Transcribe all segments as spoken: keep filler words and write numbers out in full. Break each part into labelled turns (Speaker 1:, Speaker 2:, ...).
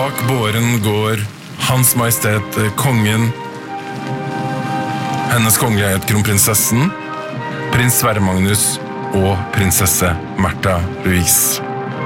Speaker 1: Bak båren går Hans Majestet Kongen, Hennes Kongelighet Kronprinsessen, Prins Sverre Magnus og prinsesse Märtha Louise.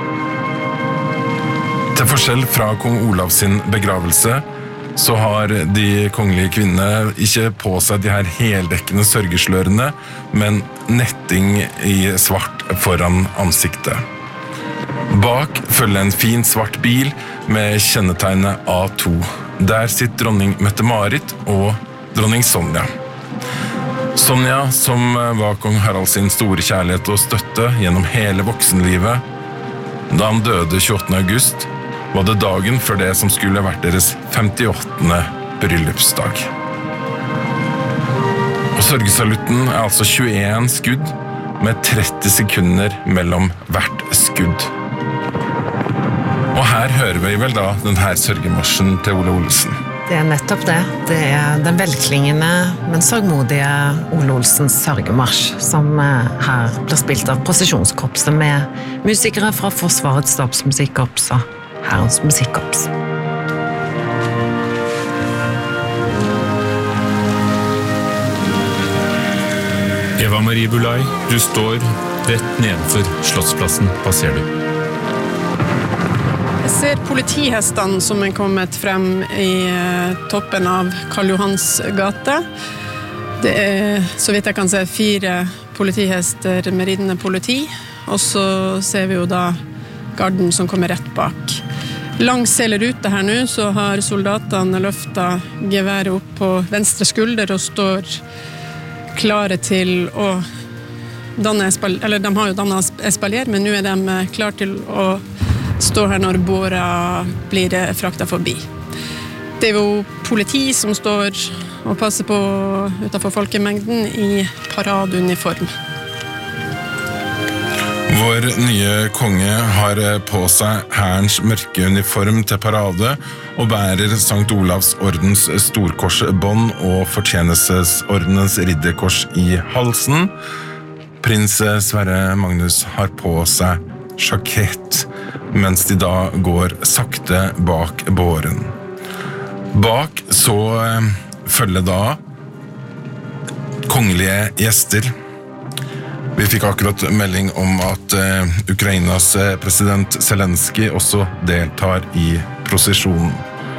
Speaker 1: Til forskjell fra kong Olav sin begravelse, så har de kongelige kvinnene ikke på seg de her heldekkende sørgeslørene, men netting i svart foran ansiktet. Bak følger en fin svart bil med kjennetegnet A to. Der sitter dronning Mette-Marit og dronning Sonja. Sonja, som var kong Harald sin store kjærlighet og støtte gjennom hele voksenlivet, da han døde tjueåttende august, var det dagen før det som skulle vært deres femtiåttende bryllupsdag. Og sørgesalutten er altså tjueen skudd med tretti sekunder mellom hvert skudd. Og her hører vi vel da denne sørgemarsjen til Ole Olsen.
Speaker 2: Det er nettopp det. Det er den velklingende, men sørgmodige Ole Olsens sørgemarsj, som her blir spilt av prosesjonskorpset med musikere fra Forsvarets stabsmusikkorps og Hærens musikkorps.
Speaker 3: Eva Marie Bulai, du står rett nedenfor Slottsplassen. Hva ser du?
Speaker 4: Jeg ser politihestene som er kommet frem i toppen av Karl Johans gate. Det er, så vidt jeg kan se, fire politihester med ridende politi, og så ser vi jo da garden som kommer rett bak. Langs hele ruta her nå så har soldatene løftet geværet opp på venstre skulder og står klare til å danne espalier, eller de har jo dannet espalier, men nå er de klare til å stå her når båra blir fraktet forbi. Det er jo politi som står og passer på utenfor folkemengden i paradeuniform.
Speaker 1: Vår nye konge har på seg hærens mørke uniform til parade og bærer Sankt Olavs ordens storkorsbånd og fortjenestesordenens ridderkors i halsen. Prins Sverre Magnus har på seg sjakett, mens de da går sakte bak båren. Bak så følger da kongelige gjester. Vi fikk akkurat melding om at uh, Ukrainas president Zelensky også deltar i prosesjonen.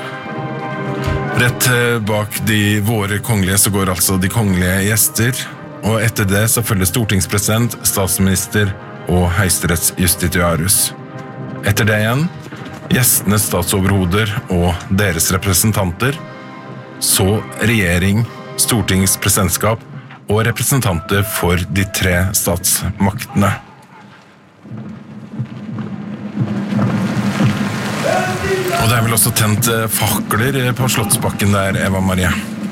Speaker 1: Rett uh, bak de våre kongelige så går altså de kongelige gjester, og etter det så følger stortingspresident, statsminister og høyesterettsjustitiarius. Etter det igjen, gjestenes statsoverhoder og deres representanter, så regjering, stortingspresidentskap og representanter for de tre statsmaktene. Og det er vel også tent fakler på Slottsbakken der, Eva Marie?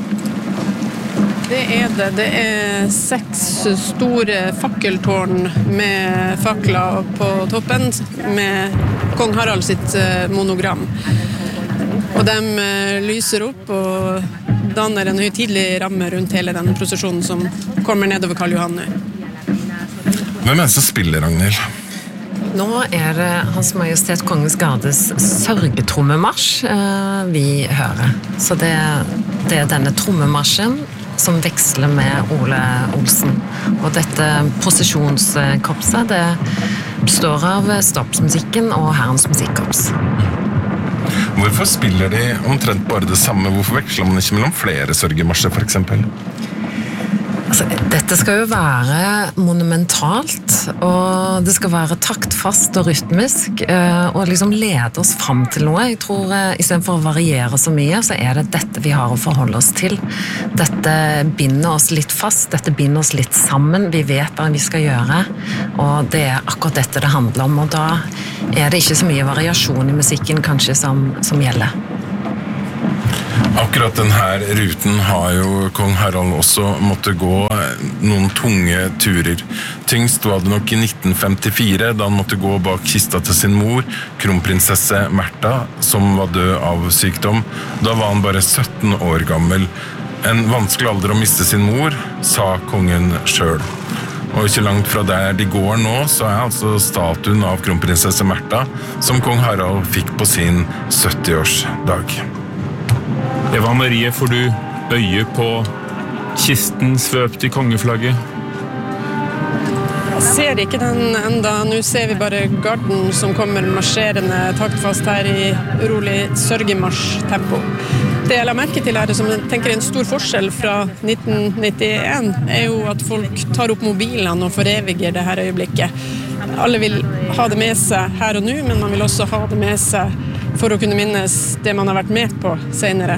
Speaker 4: Det er det. Det er seks store fakkeltårn med fakler på toppen med kong Harald sitt monogram. Og de lyser opp og danner en høytidelig ramme rundt hele den prosesjonen som kommer nedover Karl Johan nå.
Speaker 1: Hvem er det som spiller, Ragnhild?
Speaker 2: Nå er det Hans Majestet Kongens Gardes sørgetrommemarsj vi hører. Så det, det er denne trommemarsjen som veksler med Ole Olsen. Og dette prosesjonskorpset, det består av stabsmusikken og Hærens musikkorps.
Speaker 1: Hvorfor spiller de omtrent bare det samme? Hvorfor veksler man ikke mellom flere sørgemarsjer, for eksempel?
Speaker 2: Altså, dette skal jo være monumentalt, og det skal være taktfast og rytmisk, og liksom lede oss frem til noe. Jeg tror, i stedet for å variere så mye, så er det dette vi har å forholde oss til. Dette binder oss litt fast, dette binder oss litt sammen. Vi vet hva vi skal gjøre, og det er akkurat dette det handler om, og da er det ikke så mye variasjon i musikken kanskje som, som gjelder.
Speaker 1: Akkurat denne ruten har jo kong Harald også måttet gå noen tunge turer. Tyngst var det nok i nitten femtifire, da han måtte gå bak kista til sin mor, kronprinsesse Märtha, som var død av sykdom. Da var han bare sytten år gammel. En vanskelig alder å miste sin mor, sa kongen selv. Og ikke langt fra der de går nå, så er altså statuen av kronprinsesse Märtha, som kong Harald fikk på sin sytti-årsdag.
Speaker 3: Eva Marie, får du øye på kisten svøpt i kongeflagget?
Speaker 4: Jeg ser ikke den enda. Nå ser vi bare garden som kommer marsjerende taktfast her i urolig sørgemarsjtempo. Det jeg la merke til her, som jeg tenker er en stor forskjell fra nitten nittien, er jo at folk tar opp mobilene og foreviger det her øyeblikket. Alle vil ha det med seg her og nå, men man vil også ha det med seg for å kunne minnes det man har vært med på senere.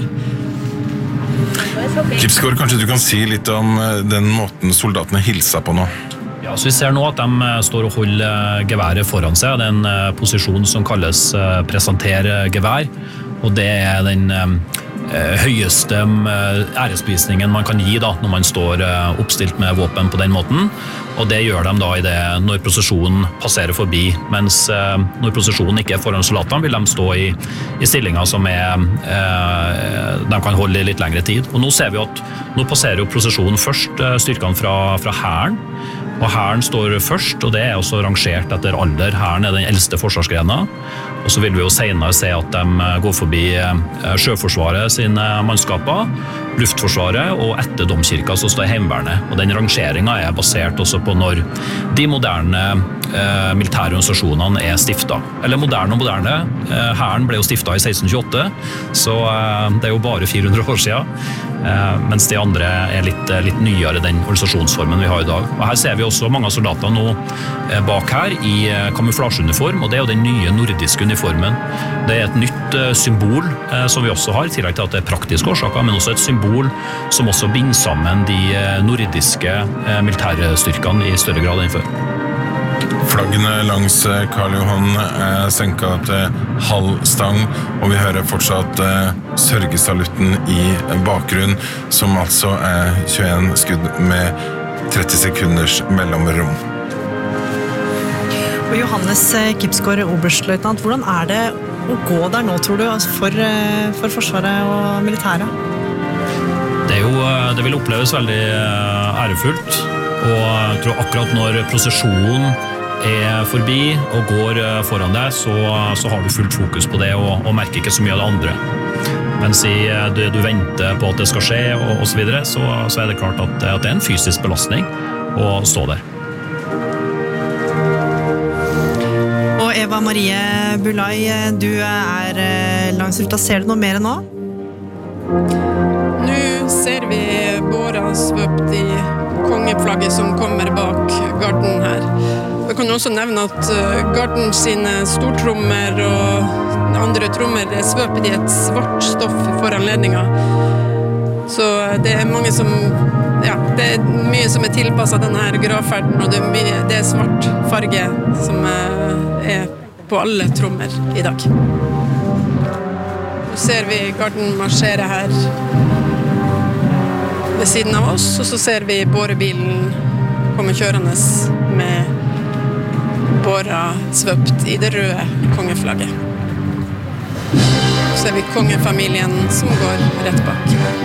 Speaker 1: Kipsgaard, kanskje du kan si litt om den måten soldatene hilsa på nå?
Speaker 5: Ja, så vi ser nå at de står og holder geværet foran seg. Det er en posisjon som kalles presentere gevær, og det er den høyeste æresbevisningen man kan gi da, når man står oppstilt med våpen på den måten. Og det gjør de da i det når prosesjonen passerer forbi, mens når prosesjonen ikke er foran soldatene, vil de stå i, i stillinger som er, eh, de kan holde i litt lengre tid. Og nå ser vi at nå passerer jo prosesjonen først styrkene fra, fra hæren, og hæren står først, og det er også rangert etter alder. Hæren er den eldste forsvarsgrenen, og så vil vi jo senere se at de går forbi Sjøforsvaret sine mannskaper, Luftforsvaret, og etter domkirka så står Heimevernet. Og den rangeringen er basert også på når de moderne eh, militære organisasjonene er stiftet. Eller moderne og moderne. Eh, hæren ble jo stiftet i seksten tjueåtte, så eh, det er jo bare fire hundre år siden. Eh, mens de andre er litt, litt nyere den organisasjonsformen vi har i dag. Og her ser vi også mange av soldatene nå eh, bak her i eh, kamuflasjeuniform, og det er jo den nye nordiske uniformen. Det er et nytt eh, symbol eh, som vi også har, i tillegg til at det er praktiske årsaker, men også et symbol som også binder sammen de nordiske militærstyrkene i større grad enn før.
Speaker 1: Flaggene langs Karl Johan er senket til halv stang, og vi hører fortsatt sørgesalutten i bakgrunn, som altså er tjueen skudd med tretti sekunders mellomrom.
Speaker 6: Og Johannes Kipsgaard, oberstløytnant, hvordan er det å gå der nå, tror du, for, for Forsvaret og militæret?
Speaker 5: Det, er jo, det vil oppleves veldig ærefullt, og jeg tror akkurat når prosesjonen er forbi og går foran deg, så, så har du fullt fokus på det og, og merker ikke så mye av det andre. Mens i, du, du venter på at det skal skje og, og så videre, så, så er det klart at, at det er en fysisk belastning å stå der.
Speaker 6: Og Eva Marie Bulai, du er langs ruta. Ser du noe mer nå?
Speaker 4: Nå ser vi båra svøpt i kongeflagget som kommer bak garden her. Jeg kan også nevne at garden sine stortrommer og andre trommer er svøpet i et svart stoff for anledningen. Så det er mange som, ja, det er mye som er tilpasset denne gravferden, og det er, mye, det er svart farge som er på alle trommer i dag. Nå ser vi garden marsjere her ved siden av oss, og så ser vi bårebilen komme kjørende med båra svøpt i det røde kongeflagget. Så ser vi kongefamilien som går rett bak.